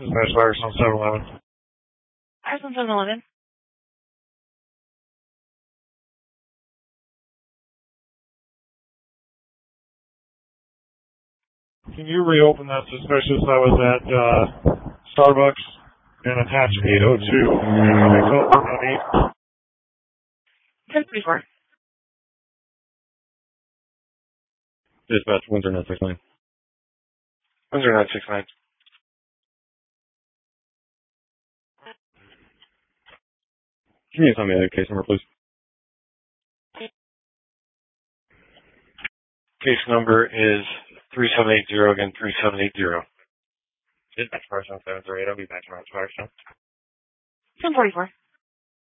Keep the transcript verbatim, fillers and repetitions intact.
Dispatch Firestone seven eleven. Firestone seven eleven. Can you reopen that suspicious? I was at uh, Starbucks and attach eight oh two. ten thirty-four. Dispatch Windsor nine six nine. Windsor nine six nine. Can you tell me the case number, please? Case number is three seven eight zero, again, three seven eight zero. Dispatch Firestone seven three eight. I'll be back tomorrow. Firestone. ten forty-four.